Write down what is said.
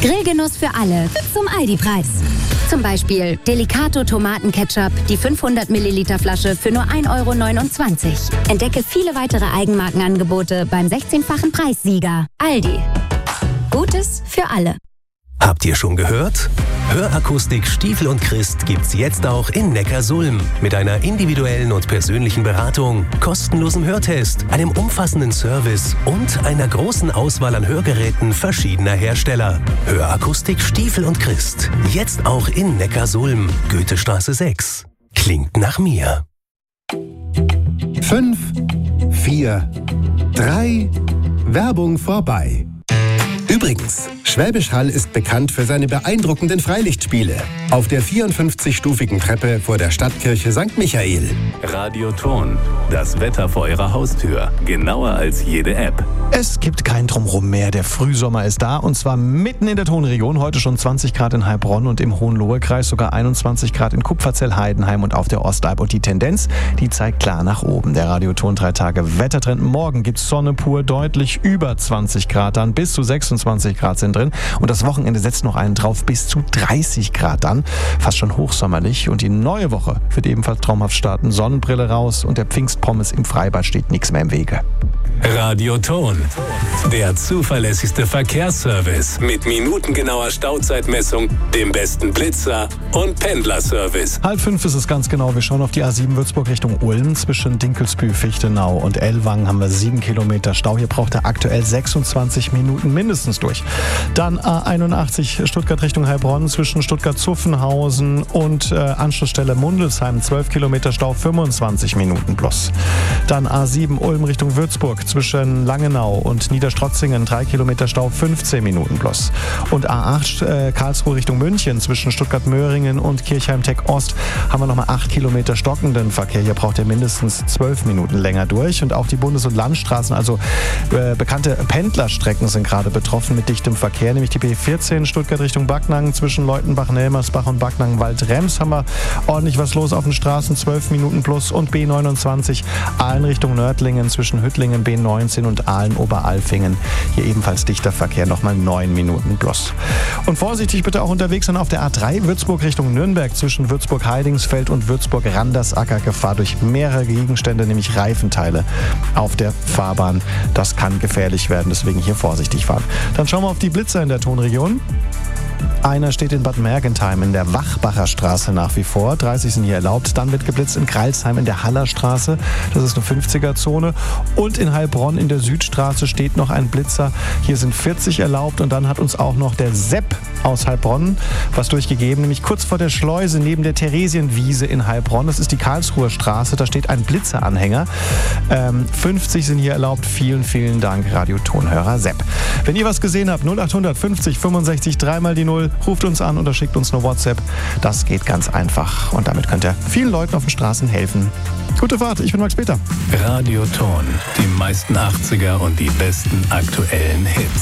Grillgenuss für alle zum Aldi-Preis. Zum Beispiel Delicato Tomatenketchup, die 500 Milliliter Flasche für nur 1,29 €. Entdecke viele weitere Eigenmarkenangebote beim 16-fachen Preissieger. Aldi. Gutes für alle. Habt ihr schon gehört? Hörakustik Stiefel und Christ gibt's jetzt auch in Neckarsulm. Mit einer individuellen und persönlichen Beratung, kostenlosem Hörtest, einem umfassenden Service und einer großen Auswahl an Hörgeräten verschiedener Hersteller. Hörakustik Stiefel und Christ. Jetzt auch in Neckarsulm. Goethestraße 6. Klingt nach mir. 5, 4, 3, Werbung vorbei. Übrigens, Schwäbisch Hall ist bekannt für seine beeindruckenden Freilichtspiele. Auf der 54-stufigen Treppe vor der Stadtkirche St. Michael. Radioton. Das Wetter vor Ihrer Haustür. Genauer als jede App. Es gibt kein Drumherum mehr. Der Frühsommer ist da und zwar mitten in der Tonregion. Heute schon 20 Grad in Heilbronn und im Hohenlohe-Kreis, sogar 21 Grad in Kupferzell, Heidenheim und auf der Ostalb. Und die Tendenz, die zeigt klar nach oben. Der Radioton 3 Tage Wettertrend. Morgen gibt's Sonne pur, deutlich über 20 Grad dann. Bis zu 26 Grad sind drin. Und das Wochenende setzt noch einen drauf, bis zu 30 Grad dann. Fast schon hochsommerlich. Und die neue Woche wird ebenfalls traumhaft starten. Sonnenbrille raus und der Pfingstpommes im Freibad steht nichts mehr im Wege. Radioton. Der zuverlässigste Verkehrsservice mit minutengenauer Stauzeitmessung, dem besten Blitzer und Pendlerservice. 4:30 ist es ganz genau. Wir schauen auf die A7 Würzburg Richtung Ulm. Zwischen Dinkelsbühl, Fichtenau und Ellwangen haben wir 7 Kilometer Stau. Hier braucht er aktuell 26 Minuten mindestens durch. Dann A81 Stuttgart Richtung Heilbronn. Zwischen Stuttgart-Zuffenhausen und Anschlussstelle Mundelsheim 12 Kilometer Stau, 25 Minuten plus. Dann A7 Ulm Richtung Würzburg. Zwischen Langenau und Niederstrotzingen 3 Kilometer Stau, 15 Minuten plus. Und A8 Karlsruhe Richtung München zwischen Stuttgart-Möhringen und Kirchheim-Tech-Ost haben wir nochmal 8 Kilometer stockenden Verkehr. Hier braucht ihr mindestens 12 Minuten länger durch. Und auch die Bundes- und Landstraßen, also bekannte Pendlerstrecken sind gerade betroffen mit dichtem Verkehr, nämlich die B14 Stuttgart Richtung Backnang zwischen Leutenbach, Nelmersbach und Backnang-Waldrems haben wir ordentlich was los auf den Straßen, 12 Minuten plus. Und B29 Aalen Richtung Nördlingen zwischen Hüttlingen, B19 und Aalen-Oberalfingen. Hier ebenfalls dichter Verkehr, nochmal 9 Minuten plus. Und vorsichtig bitte auch unterwegs sein auf der A3 Würzburg Richtung Nürnberg zwischen Würzburg-Heidingsfeld und Würzburg-Randersacker. Gefahr durch mehrere Gegenstände, nämlich Reifenteile auf der Fahrbahn. Das kann gefährlich werden, deswegen hier vorsichtig fahren. Dann schauen wir auf die Blitzer in der Tonregion. Einer steht in Bad Mergentheim in der Wachbacher Straße nach wie vor. 30 sind hier erlaubt. Dann wird geblitzt in Greilsheim in der Hallerstraße. Das ist eine 50er-Zone. Und in Heilbronn in der Südstraße steht noch ein Blitzer. Hier sind 40 erlaubt. Und dann hat uns auch noch der Sepp aus Heilbronn was durchgegeben. Nämlich kurz vor der Schleuse neben der Theresienwiese in Heilbronn. Das ist die Karlsruher Straße. Da steht ein Blitzeranhänger. 50 sind hier erlaubt. Vielen, vielen Dank, Radiotonhörer Sepp. Wenn ihr was gesehen habt, 0800 50 65 3 die 0. Ruft uns an oder schickt uns eine WhatsApp. Das geht ganz einfach. Und damit könnt ihr vielen Leuten auf den Straßen helfen. Gute Fahrt, ich bin Max Peter. Radioton. Die meisten 80er und die besten aktuellen Hits.